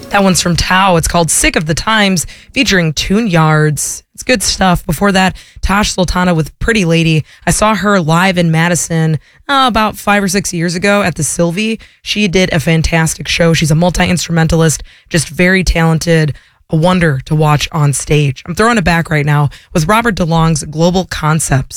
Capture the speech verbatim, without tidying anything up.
That one's from Tao. It's called Sick of the Times, featuring Tune Yards. It's good stuff. Before that, Tosh Sultana with Pretty Lady. I saw her live in Madison uh, about five or six years ago at the Sylvie. She did a fantastic show. She's a multi-instrumentalist, just very talented, a wonder to watch on stage. I'm throwing it back right now with Robert DeLong's Global Concepts.